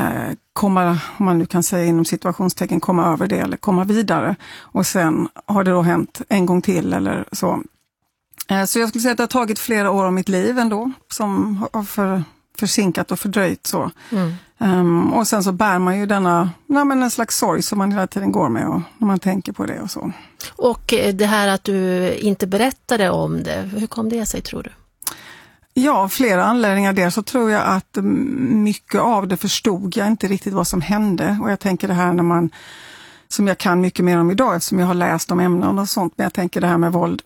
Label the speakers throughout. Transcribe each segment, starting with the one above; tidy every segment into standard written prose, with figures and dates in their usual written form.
Speaker 1: komma, om man nu kan säga inom situationstecken, komma över det eller komma vidare. Och sen har det då hänt en gång till eller så. Så jag skulle säga att det har tagit flera år av mitt liv ändå som har försinkat och fördröjt så. Och sen så bär man ju denna, en slags sorg som man hela tiden går med och när man tänker på det och så.
Speaker 2: Och det här att du inte berättade om det, hur kom det sig tror du?
Speaker 1: Ja, flera anledningar där så tror jag att mycket av det förstod jag inte riktigt vad som hände. Och jag tänker det här när man, som jag kan mycket mer om idag eftersom jag har läst om ämnen och sånt, men jag tänker det här med våld,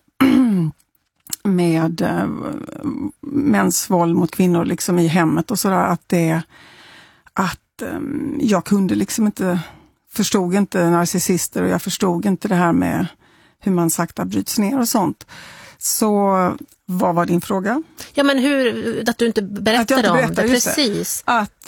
Speaker 1: med mäns våld mot kvinnor liksom i hemmet och sådär, att jag kunde liksom inte, förstod inte narcissister och jag förstod inte det här med hur man sakta bryts ner och sånt. Så vad var din fråga?
Speaker 2: Ja, men hur, att du inte berättade om det, precis.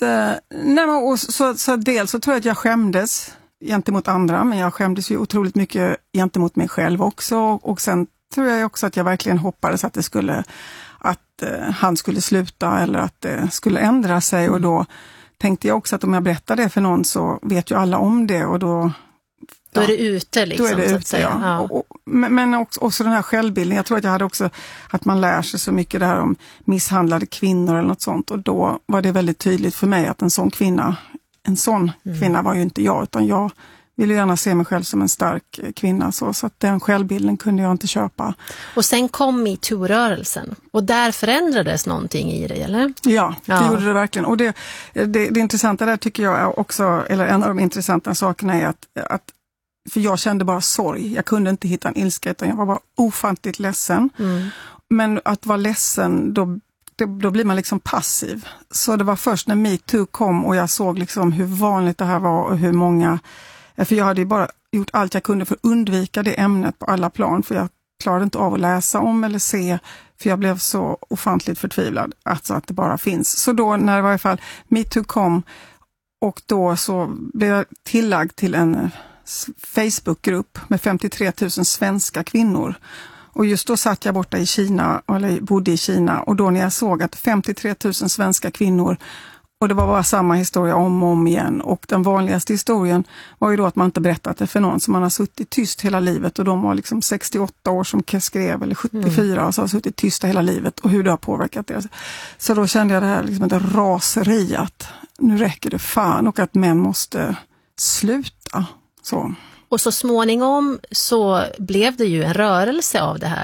Speaker 1: Så dels så tror jag att jag skämdes gentemot andra, men jag skämdes ju otroligt mycket gentemot mig själv också. Och sen tror jag också att jag verkligen hoppades att han skulle sluta eller att det skulle ändra sig. Och då tänkte jag också att om jag berättar det för någon så vet ju alla om det och då
Speaker 2: är det ute liksom,
Speaker 1: då är det
Speaker 2: så
Speaker 1: ute,
Speaker 2: att säga. Ja.
Speaker 1: Men också den här självbilden. Jag tror att jag hade också att man lär sig så mycket det här om misshandlade kvinnor eller något sånt. Och då var det väldigt tydligt för mig att en sån kvinna var ju inte jag, utan jag ville gärna se mig själv som en stark kvinna. Så att den självbilden kunde jag inte köpa.
Speaker 2: Och sen kom MeToo-rörelsen. Och där förändrades någonting i dig, eller?
Speaker 1: Ja, det gjorde det verkligen. Och det intressanta där tycker jag är också, eller en av de intressanta sakerna är att för jag kände bara sorg. Jag kunde inte hitta en ilska utan jag var bara ofantligt ledsen. Men att vara ledsen, då blir man liksom passiv. Så det var först när MeToo kom och jag såg liksom hur vanligt det här var och hur många. För jag hade ju bara gjort allt jag kunde för att undvika det ämnet på alla plan. För jag klarade inte av att läsa om eller se. För jag blev så ofantligt förtvivlad. Alltså att det bara finns. Så då när i varje fall MeToo kom och då så blev jag tillagd till en Facebookgrupp med 53 000 svenska kvinnor. Och just då satt jag borta i Kina, eller bodde i Kina. Och då när jag såg att 53 000 svenska kvinnor, och det var bara samma historia om och om igen. Och den vanligaste historien var ju då att man inte berättat det för någon. Så man har suttit tyst hela livet och de var liksom 68 år som skrev, eller 74 och så har suttit tysta hela livet. Och hur det har påverkat det. Så då kände jag det här liksom ett raseri att nu räcker det fan och att män måste sluta. Så.
Speaker 2: Och så småningom så blev det ju en rörelse av det